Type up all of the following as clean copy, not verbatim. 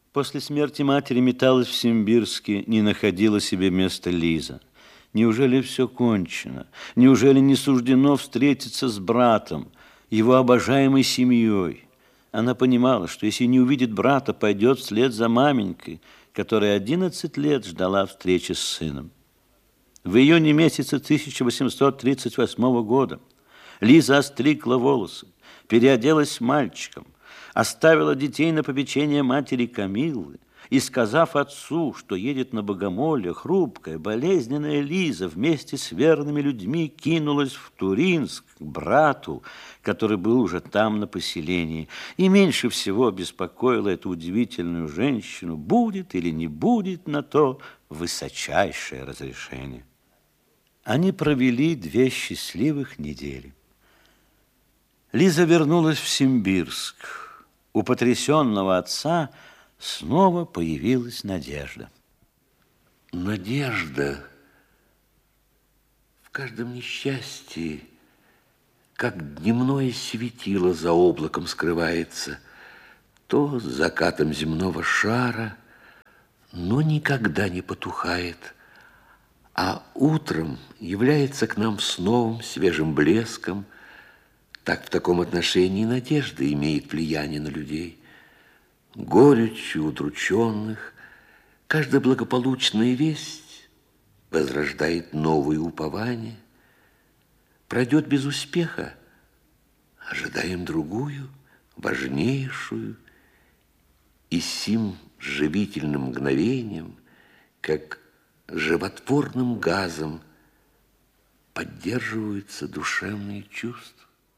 После смерти матери металась в Симбирске, не находила себе места Лиза. Неужели все кончено? Неужели не суждено встретиться с братом, его обожаемой семьей? Она понимала, что если не увидит брата, пойдет вслед за маменькой, которая 11 лет ждала встречи с сыном. В июне месяце 1838 года Лиза остригла волосы, переоделась мальчиком, оставила детей на попечение матери Камиллы и, сказав отцу, что едет на богомолье, хрупкая, болезненная Лиза вместе с верными людьми кинулась в Туринск к брату, который был уже там на поселении. И меньше всего беспокоила эту удивительную женщину, будет или не будет на то высочайшее разрешение. Они провели 2 счастливых недели. Лиза вернулась в Симбирск. У потрясенного отца снова появилась надежда. Надежда в каждом несчастье, как дневное светило за облаком скрывается, то с закатом земного шара, но никогда не потухает, а утром является к нам с новым свежим блеском. Так в таком отношении надежда имеет влияние на людей. Горечью удрученных каждая благополучная весть возрождает новые упования. Пройдет без успеха, ожидаем другую, важнейшую, и сим живительным мгновением, как животворным газом, поддерживаются душевные чувства.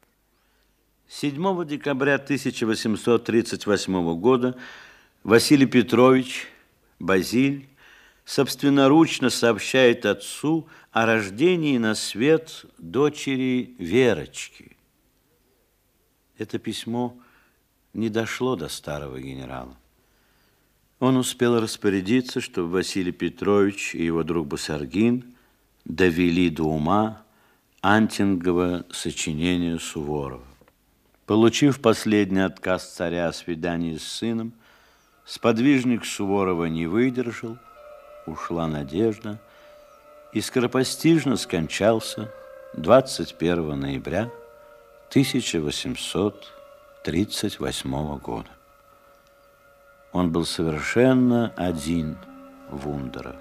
7 декабря 1838 года Василий Петрович Базиль собственноручно сообщает отцу о рождении на свет дочери Верочки. Это письмо не дошло до старого генерала. Он успел распорядиться, чтобы Василий Петрович и его друг Басаргин довели до ума Антингово сочинение Суворова. Получив последний отказ царя о свидании с сыном, сподвижник Суворова не выдержал, ушла надежда, и скоропостижно скончался 21 ноября 1838 года. Он был совершенно один в Ундерах.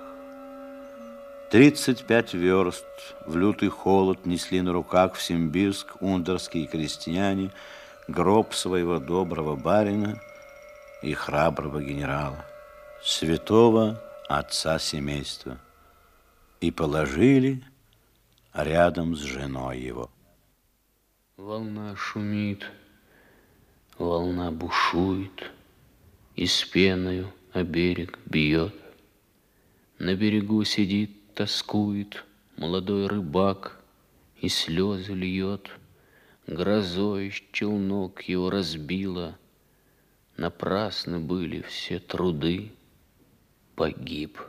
35 верст в лютый холод несли на руках в Симбирск ундерские крестьяне гроб своего доброго барина и храброго генерала, святого отца семейства, и положили рядом с женой его. Волна шумит, волна бушует, и с пеною о берег бьет. На берегу сидит, тоскует молодой рыбак, и слезы льет. Грозой челнок его разбило, напрасны были все труды, погиб.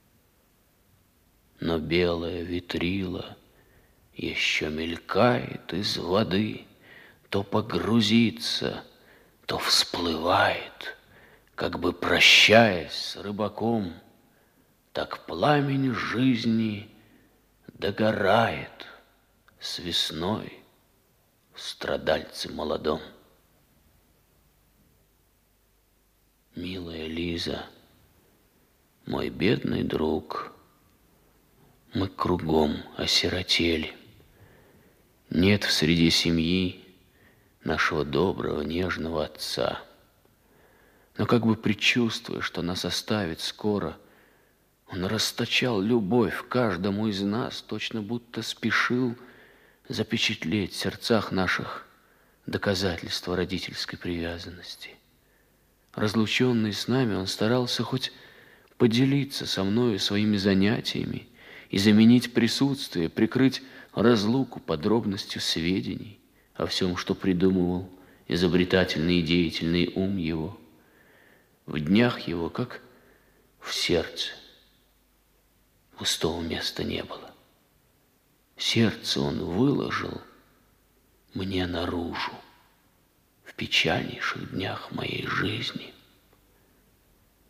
Но белая ветрила еще мелькает из воды, то погрузится, то всплывает, как бы прощаясь с рыбаком. Так пламень жизни догорает с весной в страдальце молодом. Милая Лиза, мой бедный друг, мы кругом осиротели. Нет в среде семьи нашего доброго, нежного отца. Но как бы предчувствуя, что нас оставит скоро, он расточал любовь каждому из нас, точно будто спешил запечатлеть в сердцах наших доказательства родительской привязанности. Разлученный с нами, он старался хоть поделиться со мною своими занятиями и заменить присутствие, прикрыть разлуку подробностью сведений о всем, что придумывал изобретательный и деятельный ум его. В днях его, как в сердце, пустого места не было. Сердце он выложил мне наружу в печальнейших днях моей жизни.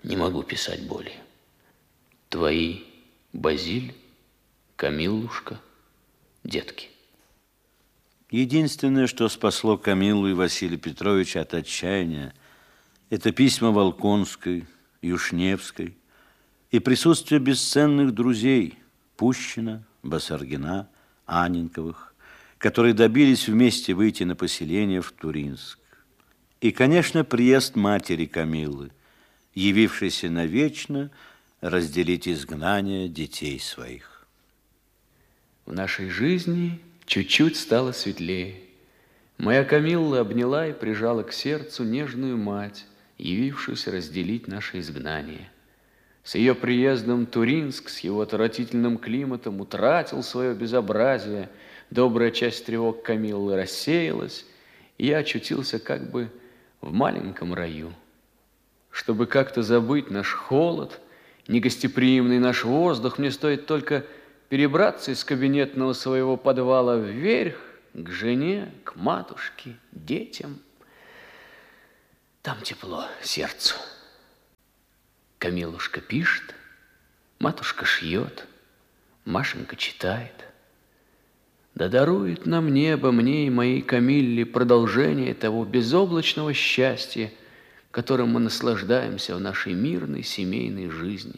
Не могу писать более. Твои Базиль, Камиллушка, детки. Единственное, что спасло Камиллу и Василия Петровича от отчаяния, это письма Волконской, Юшневской и присутствие бесценных друзей Пущина, Басаргина, Анненковых, которые добились вместе выйти на поселение в Туринск. И, конечно, приезд матери Камиллы, явившейся навечно разделить изгнание детей своих. В нашей жизни чуть-чуть стало светлее. Моя Камилла обняла и прижала к сердцу нежную мать, явившуюся разделить наше изгнание. С ее приездом Туринск с его отвратительным климатом утратил свое безобразие, добрая часть тревог Камиллы рассеялась, и я очутился как бы в маленьком раю. Чтобы как-то забыть наш холод, негостеприимный наш воздух, мне стоит только перебраться из кабинетного своего подвала вверх, к жене, к матушке, детям. Там тепло сердцу. Камилушка пишет, матушка шьет, Машенька читает. Да дарует нам небо, мне и моей Камилле, продолжение того безоблачного счастья, которым мы наслаждаемся в нашей мирной семейной жизни.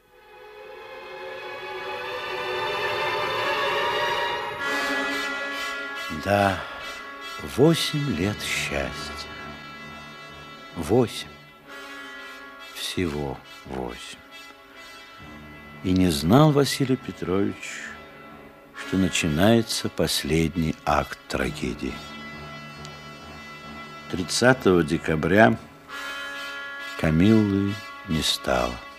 Да, 8 лет счастья. 8. Всего 8. И не знал Василий Петрович, что начинается последний акт трагедии. 30 декабря Камиллы не стало.